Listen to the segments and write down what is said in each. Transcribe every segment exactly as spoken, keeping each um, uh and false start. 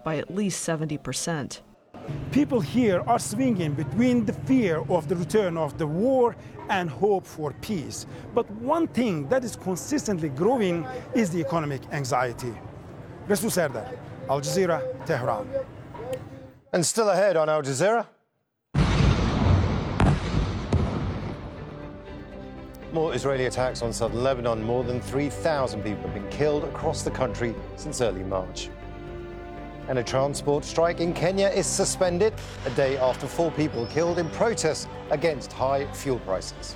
by at least seventy percent. People here are swinging between the fear of the return of the war and hope for peace. But one thing that is consistently growing is the economic anxiety. Resul Serdar, Al Jazeera, Tehran. And still ahead on Al Jazeera. More Israeli attacks on southern Lebanon. More than three thousand people have been killed across the country since early March. And a transport strike in Kenya is suspended a day after four people killed in protests against high fuel prices.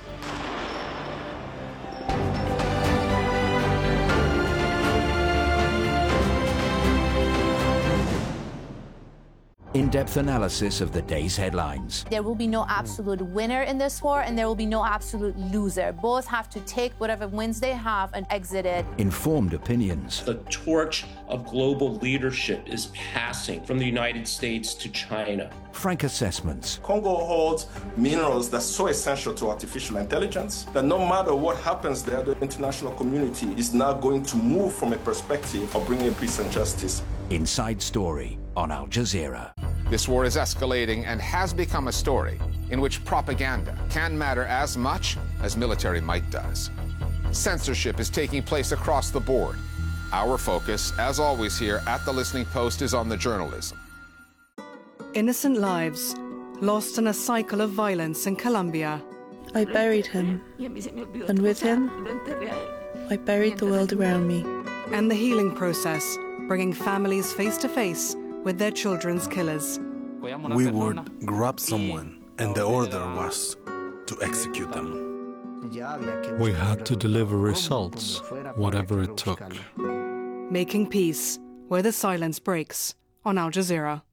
In-depth analysis of the day's headlines. There will be no absolute winner in this war, and there will be no absolute loser. Both have to take whatever wins they have and exit it. Informed opinions. The torch of global leadership is passing from the United States to China. Frank assessments. Congo holds minerals that's so essential to artificial intelligence that no matter what happens there, the international community is now going to move from a perspective of bringing peace and justice. Inside Story on Al Jazeera. This war is escalating and has become a story in which propaganda can matter as much as military might does. Censorship is taking place across the board. Our focus, as always here at The Listening Post, is on the journalism. Innocent lives lost in a cycle of violence in Colombia. I buried him, and with him, I buried the world around me. And the healing process, bringing families face to face with their children's killers. We would grab someone, and the order was to execute them. We had to deliver results, whatever it took. Making peace where the silence breaks on Al Jazeera.